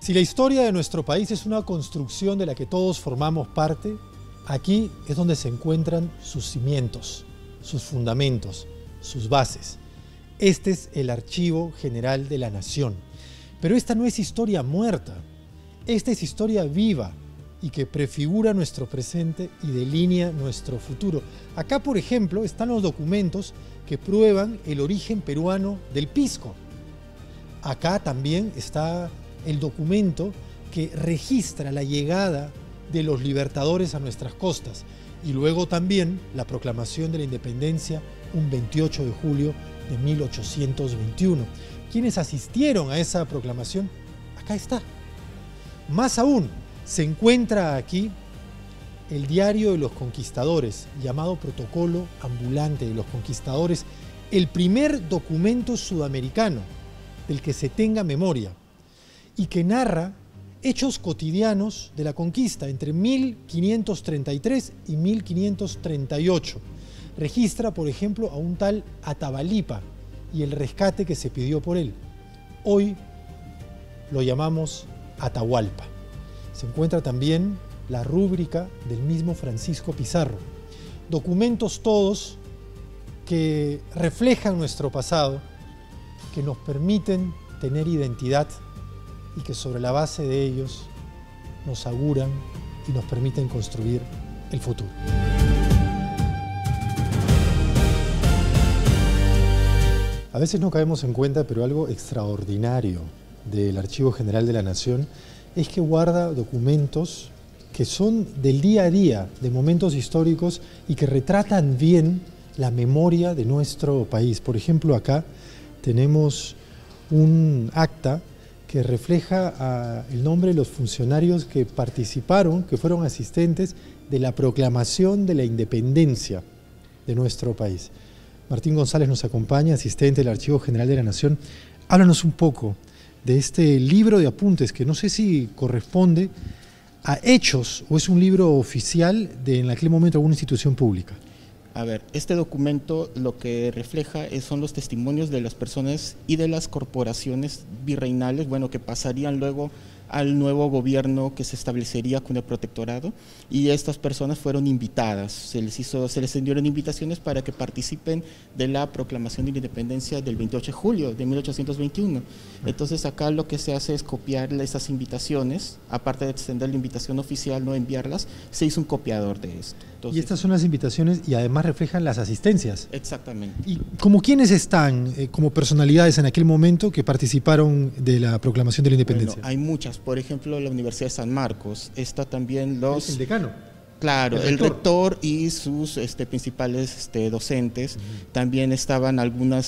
Si la historia de nuestro país es una construcción de la que todos formamos parte, aquí es donde se encuentran sus cimientos, sus fundamentos, sus bases. Este es el Archivo General de la Nación. Pero esta no es historia muerta, esta es historia viva y que prefigura nuestro presente y delinea nuestro futuro. Acá, por ejemplo, están los documentos que prueban el origen peruano del pisco. Acá también está el documento que registra la llegada de los libertadores a nuestras costas y luego también la proclamación de la independencia un 28 de julio de 1821. ¿Quiénes asistieron a esa proclamación? Acá está. Más aún, se encuentra aquí el Diario de los Conquistadores, llamado Protocolo Ambulante de los Conquistadores, el primer documento sudamericano del que se tenga memoria y que narra hechos cotidianos de la conquista entre 1533 y 1538. Registra, por ejemplo, a un tal Atabalipa y el rescate que se pidió por él. Hoy lo llamamos Atahualpa. Se encuentra también la rúbrica del mismo Francisco Pizarro. Documentos todos que reflejan nuestro pasado, que nos permiten tener identidad y que sobre la base de ellos nos auguran y nos permiten construir el futuro. A veces no caemos en cuenta, pero algo extraordinario del Archivo General de la Nación es que guarda documentos que son del día a día, de momentos históricos y que retratan bien la memoria de nuestro país. Por ejemplo, acá tenemos un acta que refleja el nombre de los funcionarios que participaron, que fueron asistentes de la proclamación de la independencia de nuestro país. Martín González nos acompaña, asistente del Archivo General de la Nación. Háblanos un poco de este libro de apuntes que no sé si corresponde a hechos o es un libro oficial de en aquel momento alguna institución pública. A ver, este documento lo que refleja son los testimonios de las personas y de las corporaciones virreinales, bueno, que pasarían luego al nuevo gobierno que se establecería con el protectorado, y estas personas fueron invitadas, se les dieron invitaciones para que participen de la proclamación de la independencia del 28 de julio de 1821. Entonces acá lo que se hace es copiar esas invitaciones, aparte de extender la invitación oficial, no enviarlas, se hizo un copiador de esto. Entonces, y estas son las invitaciones y además reflejan las asistencias. Exactamente. ¿Y como quiénes están como personalidades en aquel momento que participaron de la proclamación de la independencia? Bueno, hay muchas. Por ejemplo, la Universidad de San Marcos, está también los... ¿El decano? Claro, el rector y sus principales docentes. También estaban algunas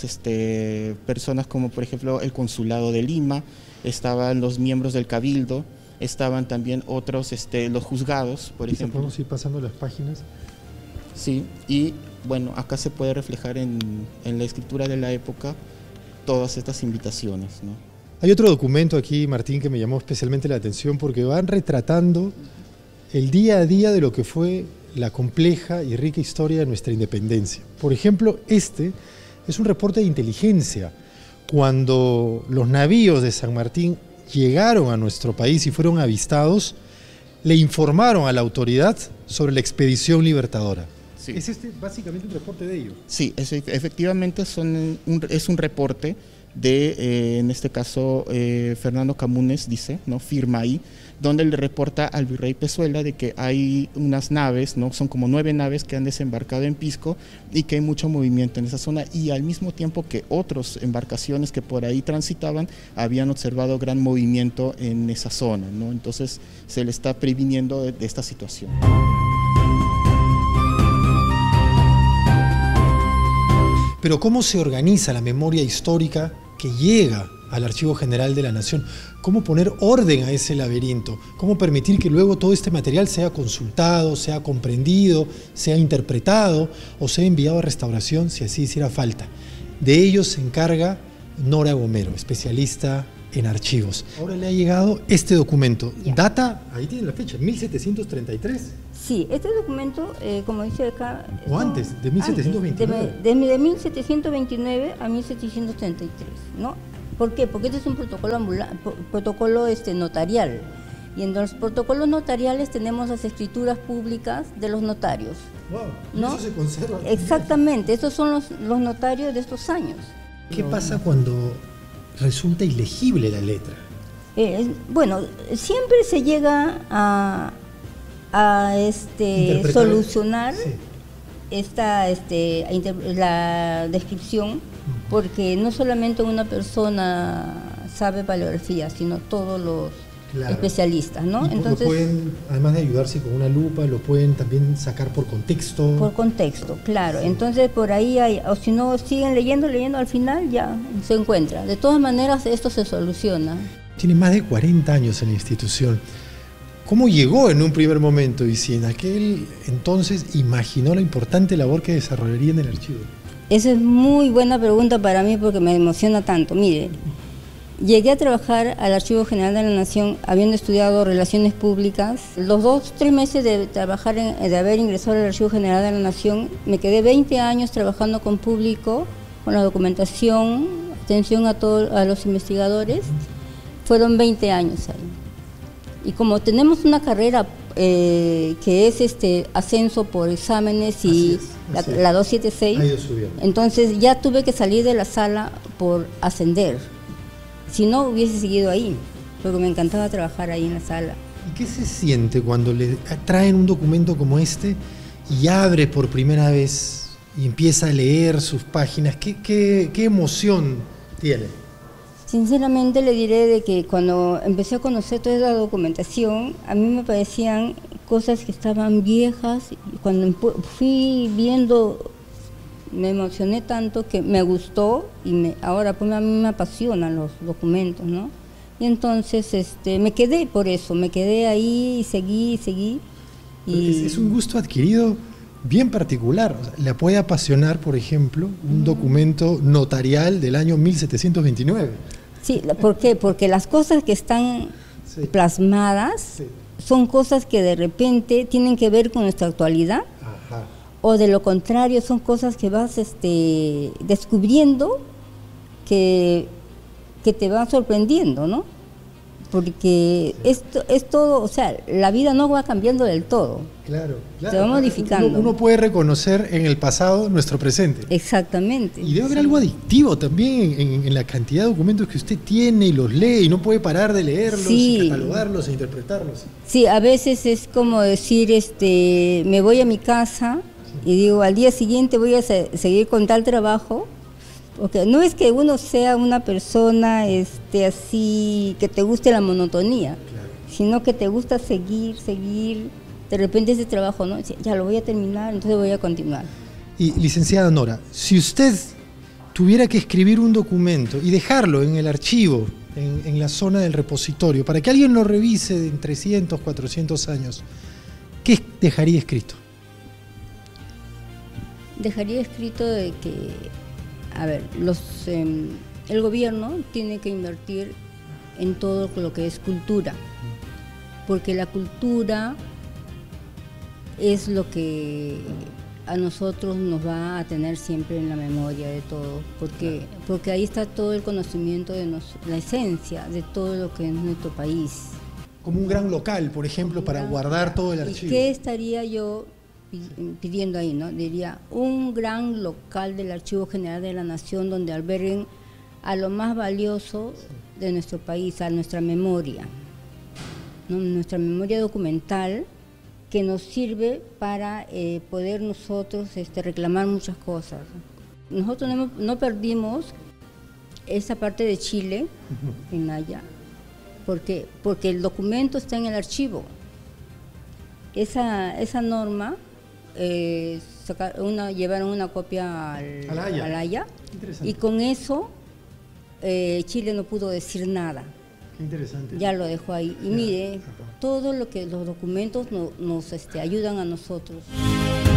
personas como por ejemplo el Consulado de Lima, estaban los miembros del Cabildo, estaban también otros, los juzgados, por ejemplo. ¿Podemos ir pasando las páginas? Sí, y bueno, acá se puede reflejar en la escritura de la época todas estas invitaciones, ¿no? Hay otro documento aquí, Martín, que me llamó especialmente la atención porque van retratando el día a día de lo que fue la compleja y rica historia de nuestra independencia. Por ejemplo, este es un reporte de inteligencia. Cuando los navíos de San Martín llegaron a nuestro país y fueron avistados, le informaron a la autoridad sobre la expedición libertadora. Sí. ¿Es básicamente un reporte de ello? Sí, efectivamente es un reporte de, en este caso, Fernando Camunes dice, ¿no? Firma ahí, donde le reporta al virrey Pezuela de que hay unas naves, ¿no? Son como 9 naves que han desembarcado en Pisco y que hay mucho movimiento en esa zona, y al mismo tiempo que otras embarcaciones que por ahí transitaban habían observado gran movimiento en esa zona, ¿no? Entonces se le está previniendo de esta situación. Pero ¿cómo se organiza la memoria histórica que llega al Archivo General de la Nación? ¿Cómo poner orden a ese laberinto? ¿Cómo permitir que luego todo este material sea consultado, sea comprendido, sea interpretado o sea enviado a restauración si así hiciera falta? De ello se encarga Nora Gomero, especialista en archivos. Ahora le ha llegado este documento. Data, ahí tiene la fecha, 1733. Sí, este documento, como dice acá... O antes, de 1729. De 1729 a 1733, ¿no? ¿Por qué? Porque este es un protocolo, protocolo notarial. Y en los protocolos notariales tenemos las escrituras públicas de los notarios. Wow, ¿no? Eso se conserva. Exactamente, estos son los notarios de estos años. ¿Qué pasa cuando resulta ilegible la letra? Bueno, siempre se llega a solucionar la descripción, porque no solamente una persona sabe paleografía, sino todos los especialistas, ¿no? Entonces, lo pueden, además de ayudarse con una lupa, lo pueden también sacar por contexto. Por contexto, claro. Sí. Entonces por ahí hay, o si no siguen leyendo, al final ya se encuentra. De todas maneras esto se soluciona. Tiene más de 40 años en la institución. ¿Cómo llegó en un primer momento y si en aquel entonces imaginó la importante labor que desarrollaría en el archivo? Esa es muy buena pregunta para mí porque me emociona tanto. Mire, llegué a trabajar al Archivo General de la Nación habiendo estudiado Relaciones Públicas. Los 2-3 meses de trabajar, de haber ingresado al Archivo General de la Nación, me quedé 20 años trabajando con público, con la documentación, atención a los investigadores. Fueron 20 años ahí. Y como tenemos una carrera que es ascenso por exámenes y la 276, entonces ya tuve que salir de la sala por ascender. Si no, hubiese seguido ahí, porque me encantaba trabajar ahí en la sala. ¿Y qué se siente cuando le traen un documento como este y abre por primera vez y empieza a leer sus páginas? ¿Qué emoción tiene? Sinceramente le diré de que cuando empecé a conocer toda la documentación, a mí me parecían cosas que estaban viejas, y cuando fui viendo me emocioné tanto que me gustó y ahora pues a mí me apasionan los documentos, ¿no? Y entonces me quedé por eso, me quedé ahí y seguí. Y es un gusto adquirido bien particular. O sea, le puede apasionar, por ejemplo, un documento notarial del año 1729. Sí, ¿por qué? Porque las cosas que están plasmadas son cosas que de repente tienen que ver con nuestra actualidad. Ajá. O de lo contrario, son cosas que vas descubriendo que te van sorprendiendo, ¿no? Porque esto es todo, o sea, la vida no va cambiando del todo. Claro. Se va modificando. Uno puede reconocer en el pasado nuestro presente. Exactamente. Y debe haber algo adictivo también en la cantidad de documentos que usted tiene y los lee y no puede parar de leerlos, y catalogarlos e interpretarlos. Sí, a veces es como decir, me voy a mi casa y digo, al día siguiente voy a seguir con tal trabajo. Porque no es que uno sea una persona así, que te guste la monotonía, sino que te gusta seguir, de repente ese trabajo, ¿no? Ya lo voy a terminar, entonces voy a continuar. Y licenciada Nora, si usted tuviera que escribir un documento y dejarlo en el archivo, en la zona del repositorio, para que alguien lo revise en 300, 400 años, ¿qué dejaría escrito? Dejaría escrito de que, a ver, el gobierno tiene que invertir en todo lo que es cultura, porque la cultura es lo que a nosotros nos va a tener siempre en la memoria de todo, porque ahí está todo el conocimiento de la esencia de todo lo que es nuestro país. Como un gran local, por ejemplo, para guardar todo el archivo. ¿Y qué estaría yo pidiendo ahí, no? Diría un gran local del Archivo General de la Nación donde alberguen a lo más valioso de nuestro país, a nuestra memoria, ¿no? Nuestra memoria documental que nos sirve para poder nosotros reclamar muchas cosas. Nosotros no perdimos esa parte de Chile, en Naya, porque el documento está en el archivo. Esa norma, llevaron una copia al Haya, y con eso Chile no pudo decir nada. Qué interesante. Ya lo dejó ahí. Y mire, todo lo que los documentos nos ayudan a nosotros.